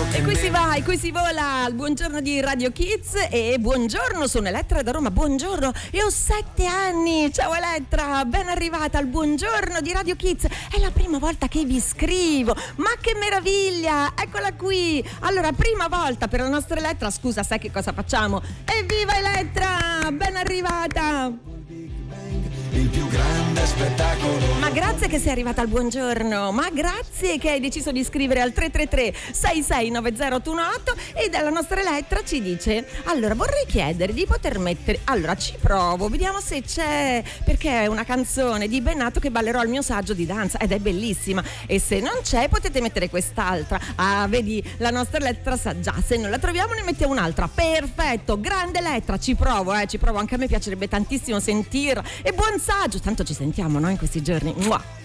E qui si vola al buongiorno di Radio Kids. E buongiorno, sono Elettra da Roma, buongiorno, e ho 7 anni. Ciao Elettra, ben arrivata al buongiorno di Radio Kids. È la prima volta che vi scrivo, ma che meraviglia, eccola qui. Allora, prima volta per la nostra Elettra, scusa, sai che cosa facciamo? Evviva Elettra, ben arrivata. Il più grande spettacolo. Ma grazie che sei arrivata al buongiorno, ma grazie che hai deciso di scrivere al 333 6690818. E dalla nostra Elettra ci dice: allora vorrei chiedere di poter mettere, allora ci provo, vediamo se c'è, perché è una canzone di Bennato che ballerò al mio saggio di danza ed è bellissima, e se non c'è potete mettere quest'altra. Ah, vedi, la nostra Elettra sa già, se non la troviamo ne mettiamo un'altra. Perfetto, grande Elettra, ci provo, anche a me piacerebbe tantissimo sentirla. E buon saggio, tanto ci sentiamo, no, in questi giorni. Mua.